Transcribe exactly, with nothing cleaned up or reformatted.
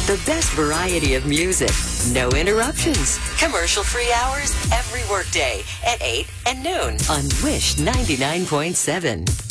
The best variety of music. No interruptions. Commercial-free hours every workday at eight and noon on Wish ninety-nine point seven.